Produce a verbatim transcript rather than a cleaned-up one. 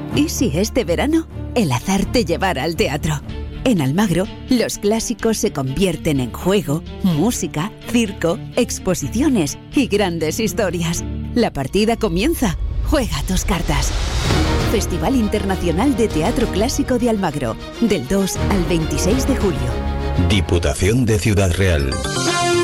¿Y si este verano el azar te llevara al teatro? En Almagro, los clásicos se convierten en juego, música, circo, exposiciones y grandes historias. La partida comienza. Juega tus cartas. Festival Internacional de Teatro Clásico de Almagro, del dos al veintiséis de julio. Diputación de Ciudad Real.